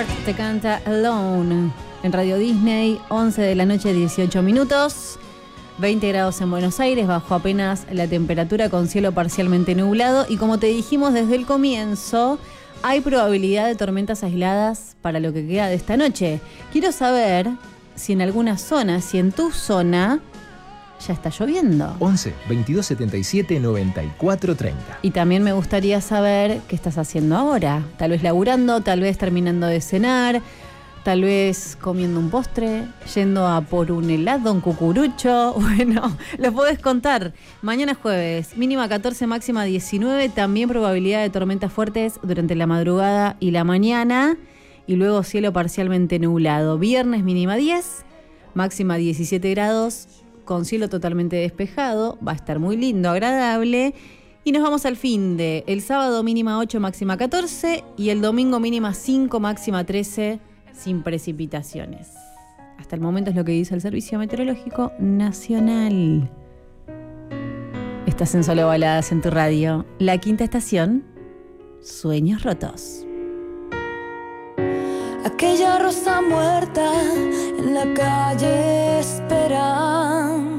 Heart te canta Alone en Radio Disney, 11 de la noche, 18 minutos, 20 grados en Buenos Aires, bajo apenas la temperatura con cielo parcialmente nublado y como te dijimos desde el comienzo, hay probabilidad de tormentas aisladas para lo que queda de esta noche. Quiero saber si en alguna zona, si en tu zona ya está lloviendo. 11 22 77 94 30. Y también me gustaría saber qué estás haciendo ahora. Tal vez laburando, tal vez terminando de cenar, tal vez comiendo un postre, yendo a por un helado, un cucurucho. Bueno, lo podés contar. Mañana jueves, mínima 14, máxima 19. También probabilidad de tormentas fuertes durante la madrugada y la mañana. Y luego cielo parcialmente nublado. Viernes mínima 10, máxima 17 grados. Con cielo totalmente despejado, va a estar muy lindo, agradable. Y nos vamos al fin de el sábado mínima 8, máxima 14 y el domingo mínima 5, máxima 13, sin precipitaciones. Hasta el momento es lo que dice el Servicio Meteorológico Nacional. Estás en Solo Baladas en tu radio. La quinta estación, Sueños Rotos. Aquella rosa muerta en la calle esperando